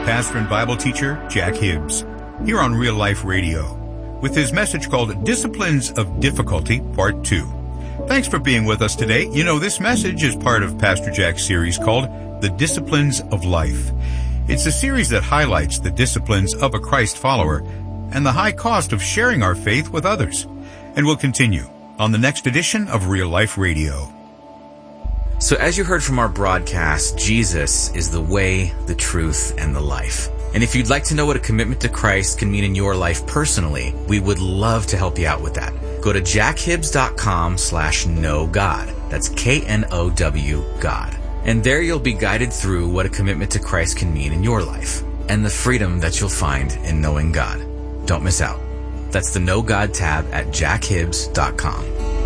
pastor and Bible teacher Jack Hibbs, here on Real Life Radio, with his message called Disciplines of Difficulty, Part 2. Thanks for being with us today. You know, this message is part of Pastor Jack's series called The Disciplines of Life. It's a series that highlights the disciplines of a Christ follower and the high cost of sharing our faith with others. And we'll continue on the next edition of Real Life Radio. So as you heard from our broadcast, Jesus is the way, the truth, and the life. And if you'd like to know what a commitment to Christ can mean in your life personally, we would love to help you out with that. Go to jackhibbs.com/knowgod. That's KNOW God. And there you'll be guided through what a commitment to Christ can mean in your life and the freedom that you'll find in knowing God. Don't miss out. That's the Know God tab at jackhibbs.com.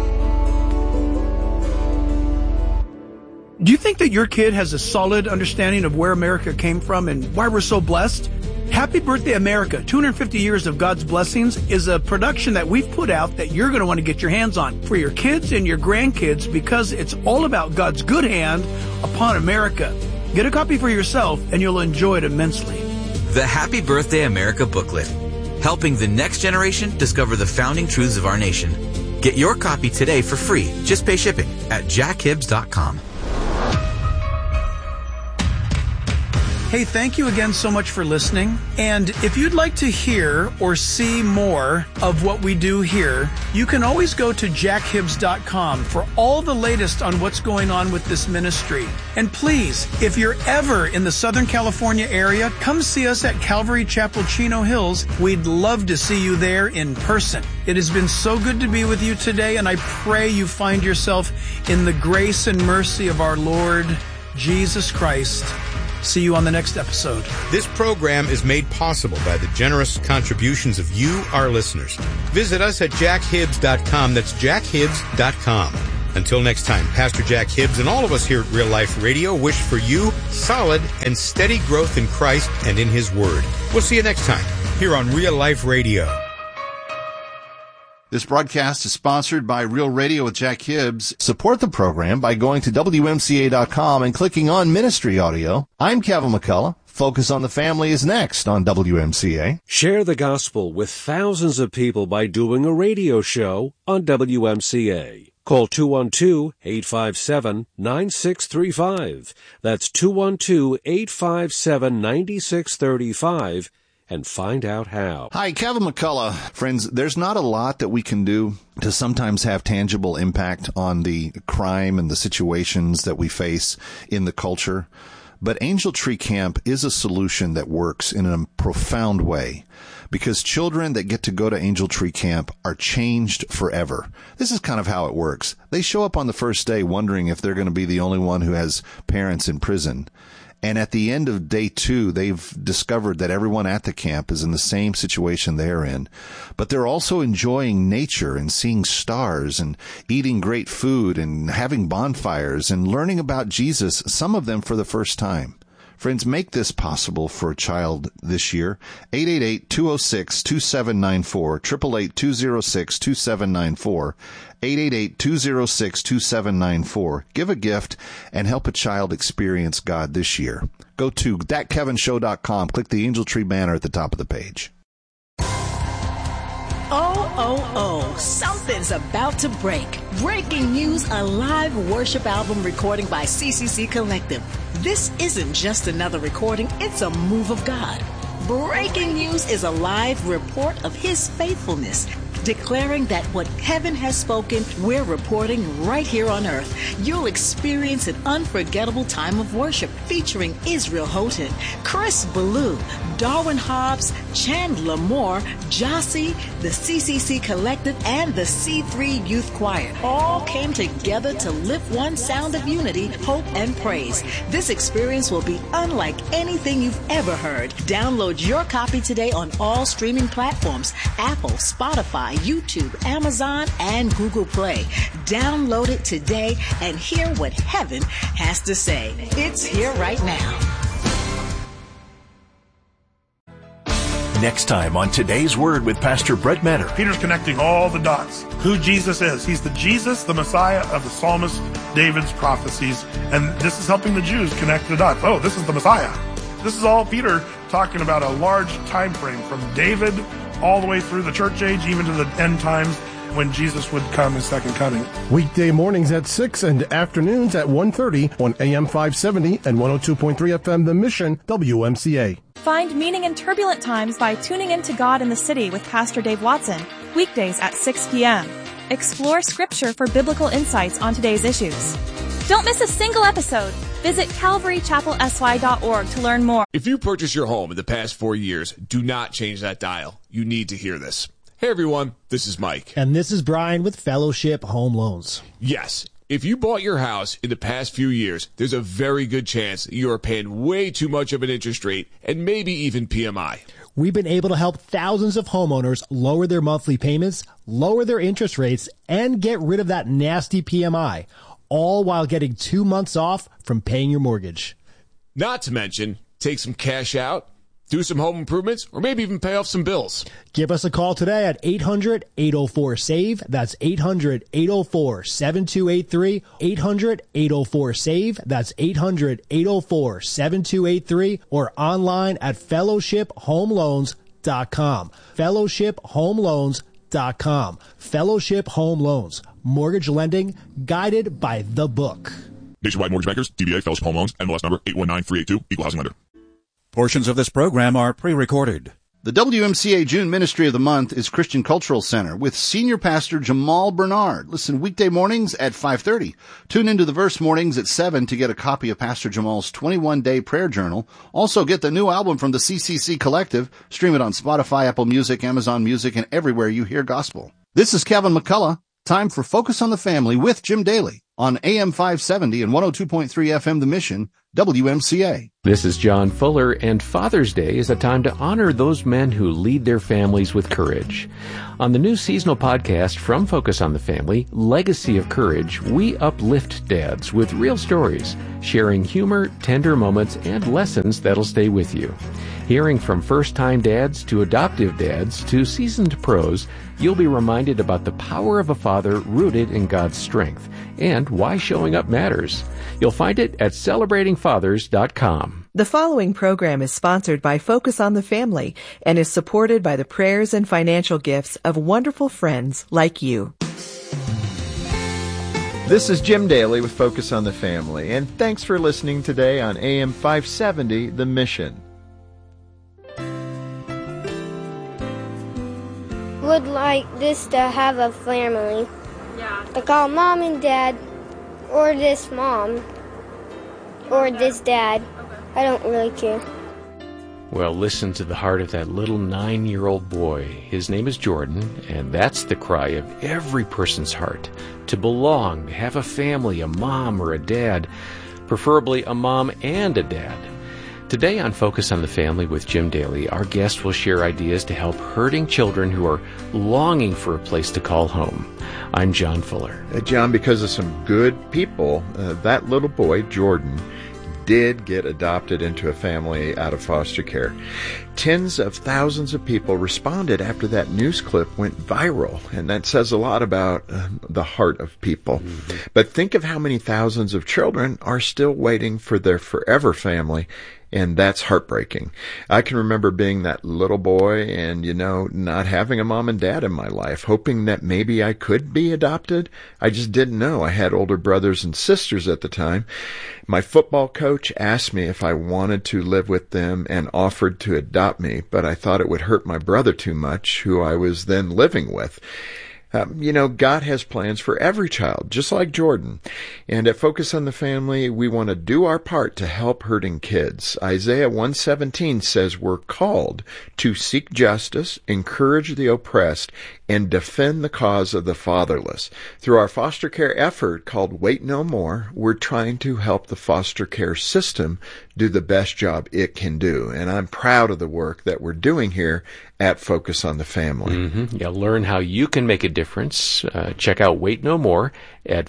Do you think that your kid has a solid understanding of where America came from and why we're so blessed? Happy Birthday America, 250 Years of God's Blessings is a production that we've put out that you're going to want to get your hands on for your kids and your grandkids because it's all about God's good hand upon America. Get a copy for yourself and you'll enjoy it immensely. The Happy Birthday America booklet, helping the next generation discover the founding truths of our nation. Get your copy today for free. Just pay shipping at jackhibbs.com. Hey, thank you again so much for listening. And if you'd like to hear or see more of what we do here, you can always go to jackhibbs.com for all the latest on what's going on with this ministry. And please, if you're ever in the Southern California area, come see us at Calvary Chapel, Chino Hills. We'd love to see you there in person. It has been so good to be with you today, and I pray you find yourself in the grace and mercy of our Lord Jesus Christ. See you on the next episode. This program is made possible by the generous contributions of you, our listeners. Visit us at jackhibbs.com. That's jackhibbs.com. Until next time, Pastor Jack Hibbs and all of us here at Real Life Radio wish for you solid and steady growth in Christ and in His Word. We'll see you next time here on Real Life Radio. This broadcast is sponsored by Real Radio with Jack Hibbs. Support the program by going to WMCA.com and clicking on Ministry Audio. I'm Kevin McCullough. Focus on the Family is next on WMCA. Share the gospel with thousands of people by doing a radio show on WMCA. Call 212-857-9635. That's 212-857-9635. And find out how. Hi, Kevin McCullough. Friends, there's not a lot that we can do to sometimes have tangible impact on the crime and the situations that we face in the culture. But Angel Tree Camp is a solution that works in a profound way because children that get to go to Angel Tree Camp are changed forever. This is kind of how it works. They show up on the first day wondering if they're going to be the only one who has parents in prison. And at the end of day 2, they've discovered that everyone at the camp is in the same situation they're in. But they're also enjoying nature and seeing stars and eating great food and having bonfires and learning about Jesus, some of them for the first time. Friends, make this possible for a child this year. 888-206-2794, 888-206-2794, 888-206-2794. Give a gift and help a child experience God this year. Go to thatkevinshow.com. Click the Angel Tree banner at the top of the page. Oh, something's about to break. Breaking news, a live worship album recording by CCC Collective. This isn't just another recording, it's a move of God. Breaking news is a live report of His faithfulness, declaring that what heaven has spoken, we're reporting right here on earth. You'll experience an unforgettable time of worship featuring Israel Houghton, Chris Ballou, Darwin Hobbs, Chandler Moore, Jossie, the CCC Collective, and the C3 Youth Choir all came together to lift one sound of unity, hope, and praise. This experience will be unlike anything you've ever heard. Download your copy today on all streaming platforms: Apple, Spotify, YouTube, Amazon, and Google Play. Download it today and hear what heaven has to say. It's here right now. Next time on Today's Word with Pastor Brett Metter. Peter's connecting all the dots. Who Jesus is. He's the Jesus, the Messiah of the psalmist David's prophecies. And this is helping the Jews connect the dots. Oh, this is the Messiah. This is all Peter talking about a large time frame from David all the way through the church age, even to the end times when Jesus would come, his second coming. Weekday mornings at 6 and afternoons at 1:30 on AM 570 and 102.3 FM The Mission, WMCA. Find meaning in turbulent times by tuning into God in the City with Pastor Dave Watson, weekdays at 6 p.m. Explore Scripture for biblical insights on today's issues. Don't miss a single episode. Visit calvarychapelsy.org to learn more. If you purchased your home in the past 4 years, do not change that dial. You need to hear this. Hey everyone, this is Mike. And this is Brian with Fellowship Home Loans. Yes, if you bought your house in the past few years, there's a very good chance you are paying way too much of an interest rate and maybe even PMI. We've been able to help thousands of homeowners lower their monthly payments, lower their interest rates, and get rid of that nasty PMI, all while getting 2 months off from paying your mortgage. Not to mention, take some cash out, do some home improvements, or maybe even pay off some bills. Give us a call today at 800-804-SAVE. That's 800-804-7283. 800-804-SAVE. That's 800-804-7283. Or online at fellowshiphomeloans.com. fellowshiphomeloans.com. Fellowship Home Loans. Mortgage lending guided by the book. Nationwide Mortgage Bankers, DBA Fellowship Home Loans, MLS number 819382, Equal Housing Lender. Portions of this program are pre-recorded. The WMCA June Ministry of the Month is Christian Cultural Center with Senior Pastor Jamal Bernard. Listen weekday mornings at 5:30. Tune into the Verse mornings at 7 to get a copy of Pastor Jamal's 21-day prayer journal. Also get the new album from the CCC Collective. Stream it on Spotify, Apple Music, Amazon Music, and everywhere you hear gospel. This is Kevin McCullough. Time for Focus on the Family with Jim Daly on AM 570 and 102.3 FM The Mission, WMCA. This is John Fuller, and Father's Day is a time to honor those men who lead their families with courage. On the new seasonal podcast from Focus on the Family, Legacy of Courage, we uplift dads with real stories, sharing humor, tender moments, and lessons that'll stay with you. Hearing from first-time dads to adoptive dads to seasoned pros, you'll be reminded about the power of a father rooted in God's strength and why showing up matters. You'll find it at celebratingfathers.com. The following program is sponsored by Focus on the Family and is supported by the prayers and financial gifts of wonderful friends like you. This is Jim Daly with Focus on the Family, and thanks for listening today on AM 570, The Mission. Would like this to have a family. Yeah. To call mom and dad, or this mom, or this dad. Okay. I don't really care. Well, listen to the heart of that little 9-year-old boy. His name is Jordan, and that's the cry of every person's heart. To belong, to have a family, a mom or a dad, preferably a mom and a dad. Today on Focus on the Family with Jim Daly, our guest will share ideas to help hurting children who are longing for a place to call home. I'm John Fuller. John, because of some good people, that little boy, Jordan, did get adopted into a family out of foster care. Tens of thousands of people responded after that news clip went viral, and that says a lot about the heart of people. Mm-hmm. But think of how many thousands of children are still waiting for their forever family, and that's heartbreaking. I can remember being that little boy and, not having a mom and dad in my life, hoping that maybe I could be adopted. I just didn't know. I had older brothers and sisters at the time. My football coach asked me if I wanted to live with them and offered to adopt me, but I thought it would hurt my brother too much, who I was then living with. God has plans for every child, just like Jordan. And at Focus on the Family, we want to do our part to help hurting kids. Isaiah 1:17 says we're called to seek justice, encourage the oppressed, and defend the cause of the fatherless. Through our foster care effort called Wait No More, we're trying to help the foster care system do the best job it can do. And I'm proud of the work that we're doing here at Focus on the Family. Mm-hmm. Yeah, learn how you can make a difference. Check out Wait No More at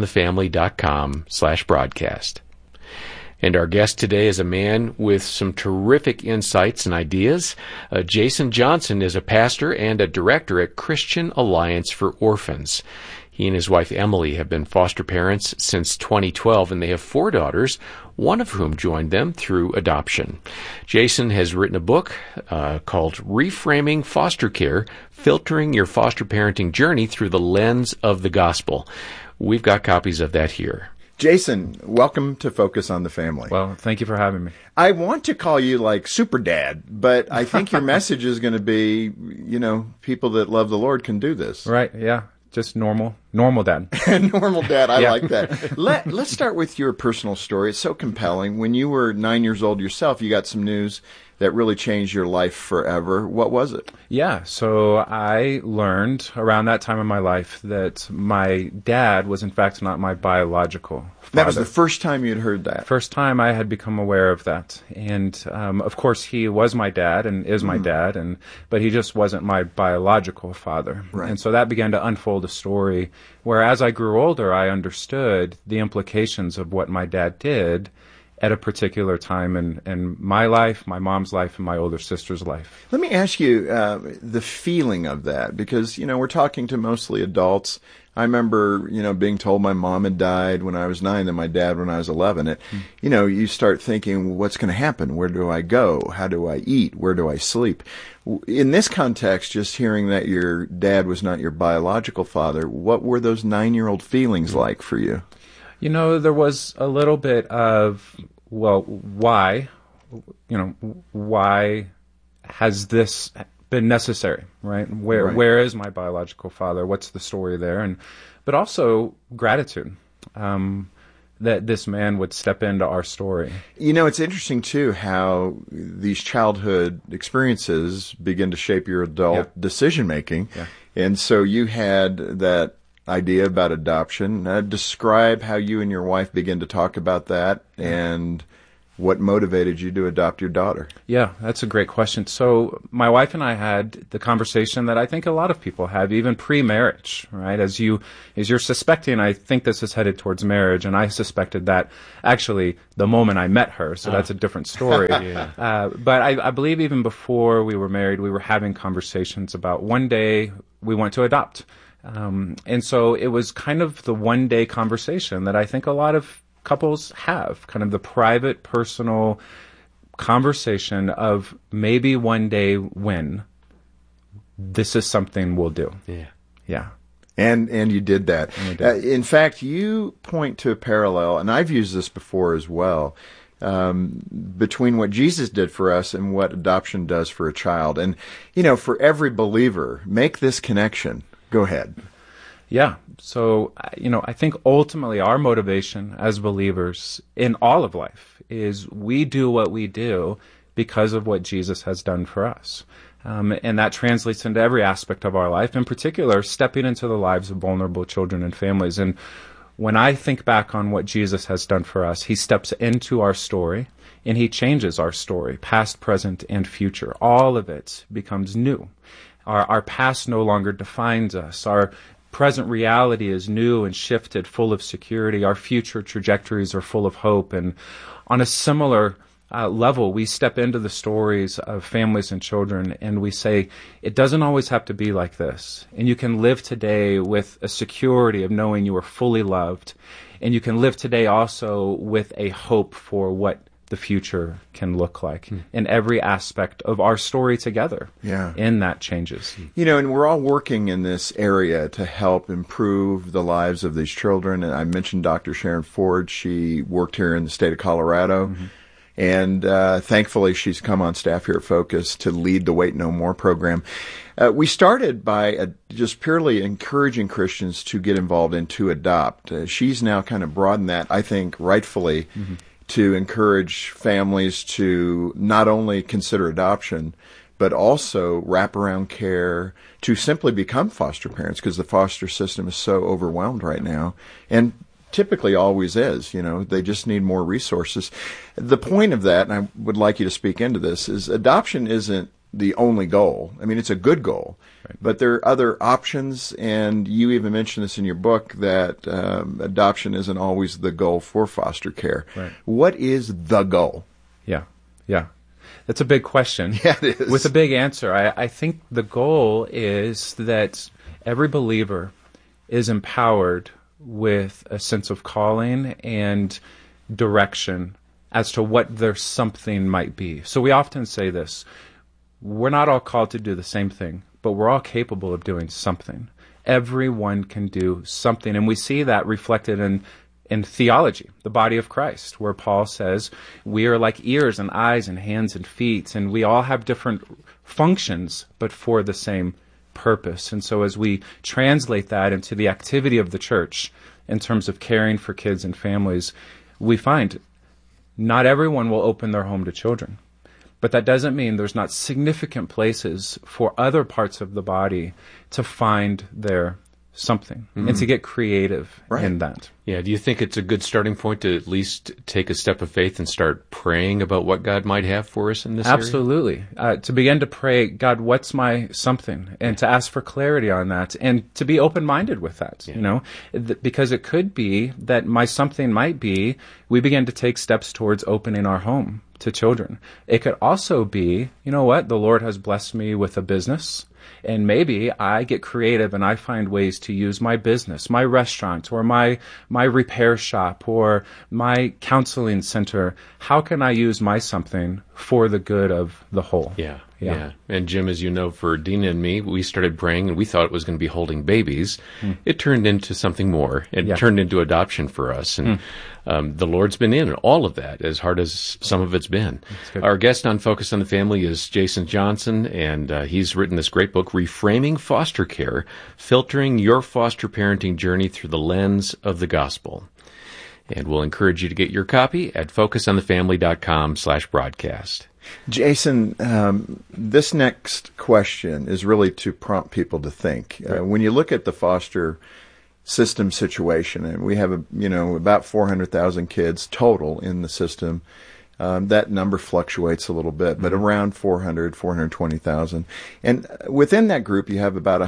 focusonthefamily.com/broadcast. And our guest today is a man with some terrific insights and ideas. Jason Johnson is a pastor and a director at Christian Alliance for Orphans. He and his wife Emily have been foster parents since 2012, and they have 4 daughters, one of whom joined them through adoption. Jason has written a book called Reframing Foster Care, Filtering Your Foster Parenting Journey Through the Lens of the Gospel. We've got copies of that here. Jason, welcome to Focus on the Family. Well, thank you for having me. I want to call you like Super Dad, but I think your message is going to be, people that love the Lord can do this. Right, yeah. Just normal dad. Normal dad, I like that. Let's start with your personal story. It's so compelling. When you were 9 years old yourself, you got some news that really changed your life forever. What was it? Yeah, so I learned around that time in my life that my dad was in fact not my biological father. That was the first time you'd heard that? First time I had become aware of that. And of course he was my dad and is my dad, but he just wasn't my biological father. Right. And so that began to unfold a story where as I grew older, I understood the implications of what my dad did at a particular time in my life, my mom's life, and my older sister's life. Let me ask you the feeling of that, because, we're talking to mostly adults. I remember, being told my mom had died when I was 9, and my dad when I was 11. You start thinking, what's going to happen? Where do I go? How do I eat? Where do I sleep? In this context, just hearing that your dad was not your biological father, what were those 9-year-old feelings like for you? There was a little bit of, why has this been necessary, right? Where is my biological father? What's the story there? But also gratitude that this man would step into our story. It's interesting, too, how these childhood experiences begin to shape your adult decision-making. Yeah. And so you had that idea about adoption. Describe how you and your wife began to talk about that and what motivated you to adopt your daughter. Yeah, that's a great question. So my wife and I had the conversation that I think a lot of people have, even pre-marriage, right? As you're suspecting, I think this is headed towards marriage, and I suspected that actually the moment I met her, so that's a different story. Yeah. But I believe even before we were married, we were having conversations about one day we want to adopt. And so it was kind of the one-day conversation that I think a lot of couples have, kind of the private, personal conversation of maybe one day when this is something we'll do. Yeah. And you did that. In fact, you point to a parallel, and I've used this before as well, between what Jesus did for us and what adoption does for a child. And, for every believer, make this connection. Go ahead. Yeah. So, I think ultimately our motivation as believers in all of life is we do what we do because of what Jesus has done for us. And that translates into every aspect of our life, in particular, stepping into the lives of vulnerable children and families. And when I think back on what Jesus has done for us, he steps into our story and he changes our story, past, present, and future. All of it becomes new. Our past no longer defines us. Our present reality is new and shifted, full of security. Our future trajectories are full of hope. And on a similar level, we step into the stories of families and children and we say, it doesn't always have to be like this. And you can live today with a security of knowing you are fully loved. And you can live today also with a hope for what the future can look like in every aspect of our story together. Yeah. And that changes. And we're all working in this area to help improve the lives of these children. And I mentioned Dr. Sharon Ford. She worked here in the state of Colorado. And thankfully, she's come on staff here at Focus to lead the Wait No More program. We started by just purely encouraging Christians to get involved and to adopt. She's now kind of broadened that, I think, rightfully, to encourage families to not only consider adoption, but also wraparound care, to simply become foster parents, because the foster system is so overwhelmed right now, and typically always is. They just need more resources. The point of that, and I would like you to speak into this, is adoption isn't the only goal. I mean, it's a good goal, but there are other options, and you even mentioned this in your book, that adoption isn't always the goal for foster care. Right. What is the goal? Yeah. That's a big question. Yeah, it is. With a big answer. I think the goal is that every believer is empowered with a sense of calling and direction as to what their something might be. So we often say this: we're not all called to do the same thing, but we're all capable of doing something. Everyone can do something, and we see that reflected in theology, the body of Christ, where Paul says we are like ears and eyes and hands and feet, and we all have different functions, but for the same purpose. And so as we translate that into the activity of the church in terms of caring for kids and families, we find not everyone will open their home to children. But that doesn't mean there's not significant places for other parts of the body to find their something and to get creative in that. Yeah, do you think it's a good starting point to at least take a step of faith and start praying about what God might have for us in this Absolutely. To begin to pray, God, what's my something? And to ask for clarity on that and to be open-minded with that, you know, because it could be that my something might be we begin to take steps towards opening our home to children. It could also be, you know what, the Lord has blessed me with a business, and maybe I get creative and I find ways to use my business, my restaurant, or my repair shop, or my counseling center. How can I use my something for the good of the whole? Yeah. And Jim, as you know, for Dina and me, we started praying and we thought it was going to be holding babies. It turned into something more. It turned into adoption for us. And the Lord's been in all of that, as hard as some of it's been. Our guest on Focus on the Family is Jason Johnson, and he's written this great book, Reframing Foster Care, Filtering Your Foster Parenting Journey Through the Lens of the Gospel. And we'll encourage you to get your copy at focusonthefamily.com/broadcast. Jason, this next question is really to prompt people to think. When you look at the foster system situation, and we have about 400,000 kids total in the system. That number fluctuates a little bit, but around 420,000. And within that group, you have about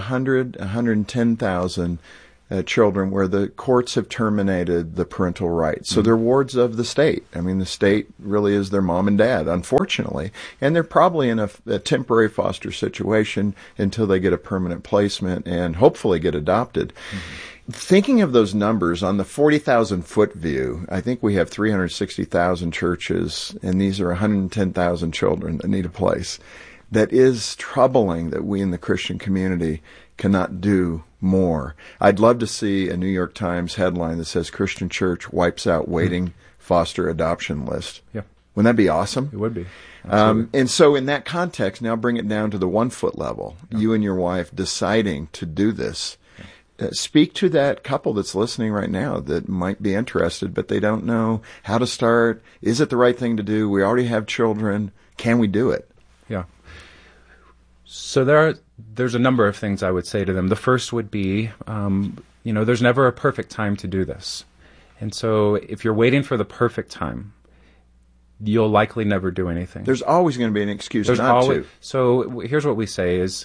110,000 children where the courts have terminated the parental rights. So they're wards of the state. I mean, the state really is their mom and dad, unfortunately. And they're probably in a temporary foster situation until they get a permanent placement and hopefully get adopted. Thinking of those numbers on the 40,000-foot view, I think we have 360,000 churches, and these are 110,000 children that need a place. That is troubling that we in the Christian community cannot do more. I'd love to see a New York Times headline that says Christian Church wipes out waiting foster adoption list. Yeah. Wouldn't that be awesome? It would be. And so in that context, now bring it down to the 1-foot level. You and your wife deciding to do this. Speak to that couple that's listening right now that might be interested, but they don't know how to start. Is it the right thing to do? We already have children. Can we do it? Yeah. So there's a number of things I would say to them. The first would be, there's never a perfect time to do this. And so if you're waiting for the perfect time, you'll likely never do anything. There's always going to be an excuse not to. So here's what we say is,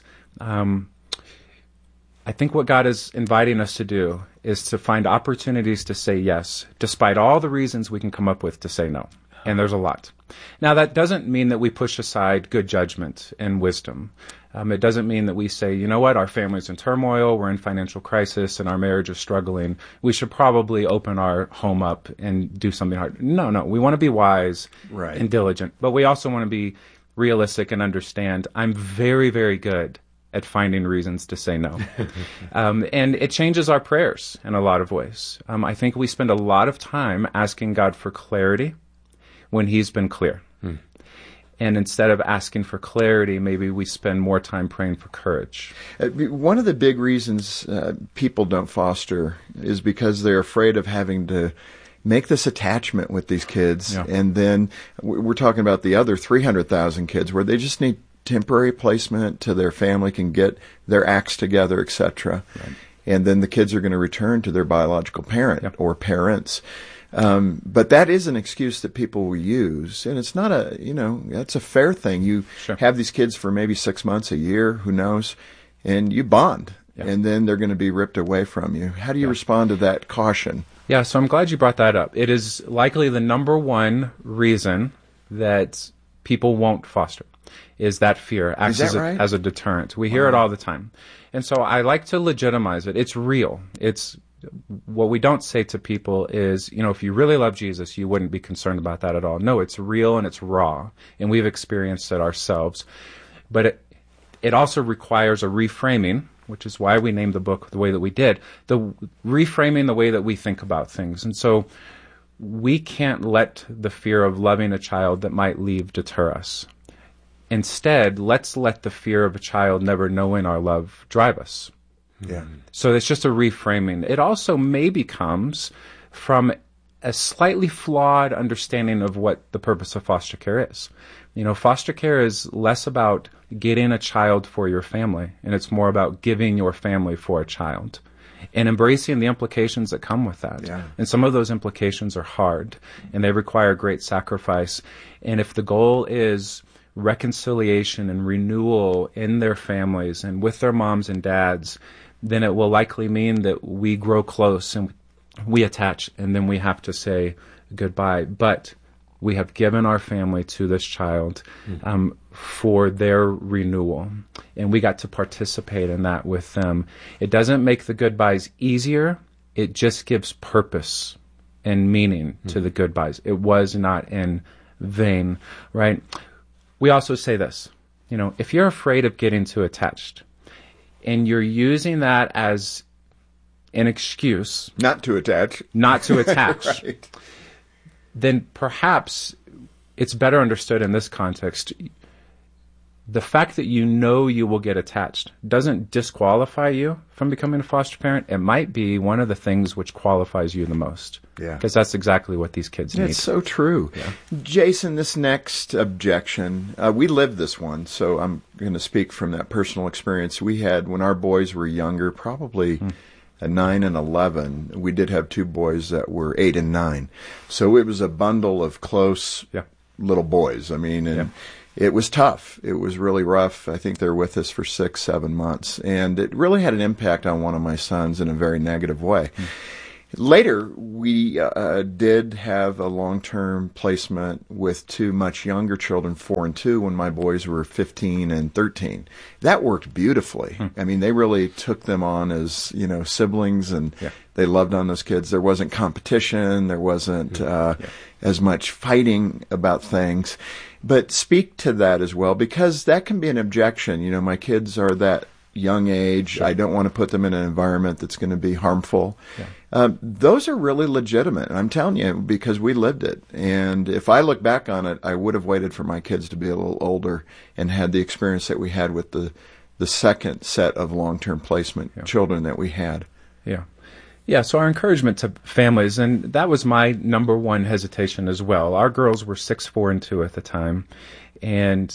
I think what God is inviting us to do is to find opportunities to say yes, despite all the reasons we can come up with to say no. And there's a lot. Now, that doesn't mean that we push aside good judgment and wisdom. It doesn't mean that we say, you know what, our family's in turmoil, we're in financial crisis, and our marriage is struggling. We should probably open our home up and do something hard. No. We want to be wise and diligent. But we also want to be realistic and understand I'm very, very good at finding reasons to say no. And it changes our prayers in a lot of ways. I think we spend a lot of time asking God for clarity when He's been clear. And instead of asking for clarity, maybe we spend more time praying for courage. One of the big reasons people don't foster is because they're afraid of having to make this attachment with these kids. Yeah. And then we're talking about the other 300,000 kids where they just need temporary placement till their family can get their acts together, etc. Right. And then the kids are going to return to their biological parent or parents. But that is an excuse that people will use, and it's not that's a fair thing. You have these kids for maybe 6 months, a year, who knows, and you bond, and then they're going to be ripped away from you. How do you respond to that caution? Yeah, so I'm glad you brought that up. It is likely the number one reason that people won't foster, is that fear acts as a deterrent. We hear it all the time. And so I like to legitimize it. It's real. It's what we don't say to people is, if you really love Jesus, you wouldn't be concerned about that at all. No, it's real and it's raw, and we've experienced it ourselves. But it also requires a reframing, which is why we named the book the way that we did, the reframing the way that we think about things. And so we can't let the fear of loving a child that might leave deter us. Instead, let's let the fear of a child never knowing our love drive us. Yeah. So it's just a reframing. It also maybe comes from a slightly flawed understanding of what the purpose of foster care is. Foster care is less about getting a child for your family, and it's more about giving your family for a child and embracing the implications that come with that. Yeah. And some of those implications are hard, and they require great sacrifice. And if the goal is reconciliation and renewal in their families and with their moms and dads, then it will likely mean that we grow close and we attach, and then we have to say goodbye. But we have given our family to this child for their renewal, and we got to participate in that with them. It doesn't make the goodbyes easier. It just gives purpose and meaning to the goodbyes. It was not in vain, right? We also say this, if you're afraid of getting too attached and you're using that as an excuse not to attach, right, then perhaps it's better understood in this context. The fact that you will get attached doesn't disqualify you from becoming a foster parent. It might be one of the things which qualifies you the most. Yeah. Because that's exactly what these kids need. It's so true. Yeah. Jason, this next objection, we lived this one, so I'm going to speak from that personal experience we had when our boys were younger, probably 9 and 11. We did have 2 boys that were 8 and 9. So it was a bundle of close little boys. It was tough. It was really rough. I think they were with us for 6-7 months. And it really had an impact on one of my sons in a very negative way. Later, we did have a long-term placement with 2 much younger children, 4 and 2, when my boys were 15 and 13. That worked beautifully. They really took them on as, siblings, and they loved on those kids. There wasn't competition. There wasn't as much fighting about things. But speak to that as well, because that can be an objection. My kids are that young age. I don't want to put them in an environment that's going to be harmful. Those are really legitimate. And I'm telling you, because we lived it. And if I look back on it, I would have waited for my kids to be a little older and had the experience that we had with the second set of long-term placement children that we had. Yeah, so our encouragement to families, and that was my number one hesitation as well. Our girls were 6, 4, and 2 at the time, and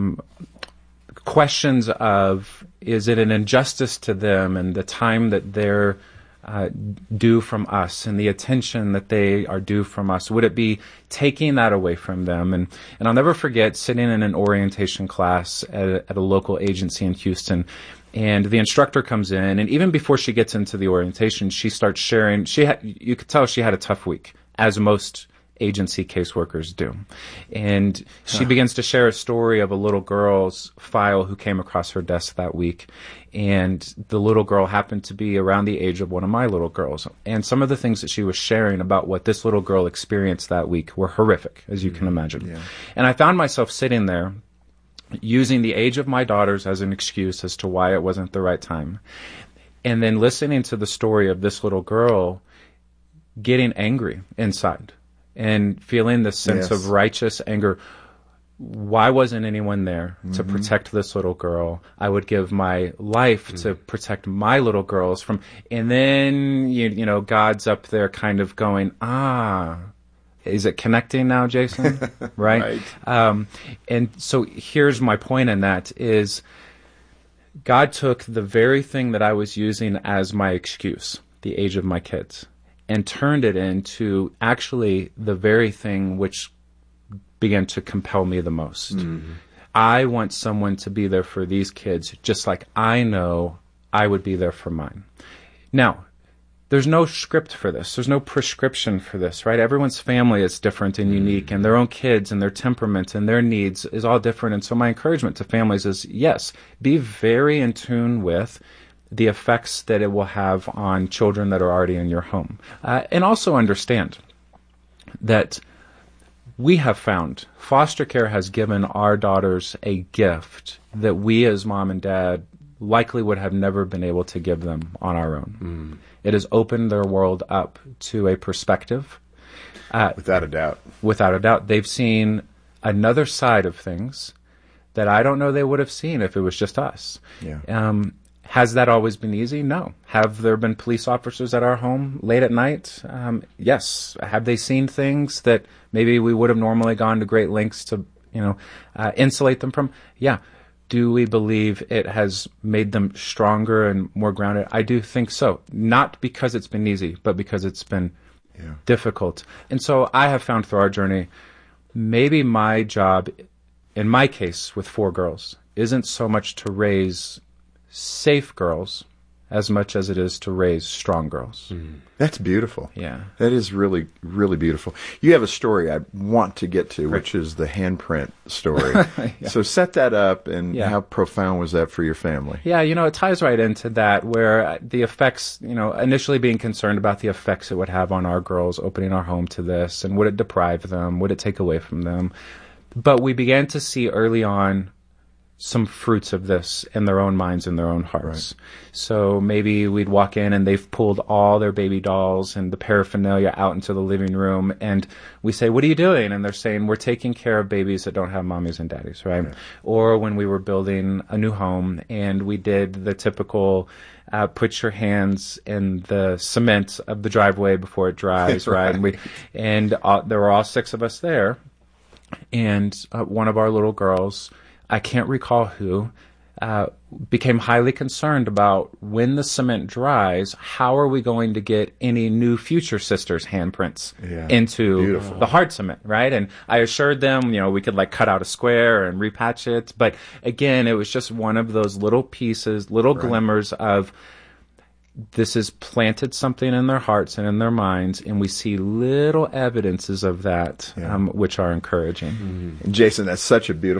questions of, is it an injustice to them and the time that they're due from us and the attention that they are due from us? Would it be taking that away from them? And I'll never forget sitting in an orientation class at a local agency in Houston, and the instructor comes in, and even before she gets into the orientation, she starts sharing. You could tell she had a tough week, as most agency caseworkers do. And she begins to share a story of a little girl's file who came across her desk that week. And the little girl happened to be around the age of one of my little girls. And some of the things that she was sharing about what this little girl experienced that week were horrific, as you can imagine. Yeah. And I found myself sitting there using the age of my daughters as an excuse as to why it wasn't the right time. And then listening to the story of this little girl getting angry inside and feeling this sense of righteous anger. Why wasn't anyone there to protect this little girl? I would give my life to protect my little girls from, and then, you know, God's up there kind of going, is it connecting now, Jason? Right? And so here's my point in that is God took the very thing that I was using as my excuse, the age of my kids, and turned it into actually the very thing which began to compel me the most. I want someone to be there for these kids just like I know I would be there for mine. Now, there's no script for this. There's no prescription for this, right? Everyone's family is different and unique, and their own kids and their temperament and their needs is all different. And so my encouragement to families is, yes, be very in tune with the effects that it will have on children that are already in your home. And also understand that we have found foster care has given our daughters a gift that we as mom and dad likely would have never been able to give them on our own. It has opened their world up to a perspective. Without a doubt. Without a doubt. They've seen another side of things that I don't know they would have seen if it was just us. Yeah. Has that always been easy? No. Have there been police officers at our home late at night? Yes. Have they seen things that maybe we would have normally gone to great lengths to, insulate them from? Yeah. Do we believe it has made them stronger and more grounded? I do think so. Not because it's been easy, but because it's been difficult. And so I have found through our journey, maybe my job, in my case with 4 girls, isn't so much to raise safe girls as much as it is to raise strong girls. That's beautiful. Yeah. That is really, really beautiful. You have a story I want to get to, which is the handprint story. Yeah. So set that up, and how profound was that for your family? Yeah, it ties right into that, where the effects, initially being concerned about the effects it would have on our girls opening our home to this, and would it deprive them, would it take away from them? But we began to see early on some fruits of this in their own minds and their own hearts. Right. So maybe we'd walk in and they've pulled all their baby dolls and the paraphernalia out into the living room, and we say, "What are you doing?" And they're saying, "We're taking care of babies that don't have mommies and daddies," right? Or when we were building a new home and we did the typical put your hands in the cement of the driveway before it dries, right? And there were all 6 of us there, and one of our little girls, I can't recall who, became highly concerned about when the cement dries, how are we going to get any new future sisters' handprints into the hard cement, right? And I assured them, we could cut out a square and repatch it. But again, it was just one of those little pieces, little glimmers of this has planted something in their hearts and in their minds, and we see little evidences of that, which are encouraging. Jason, that's such a beautiful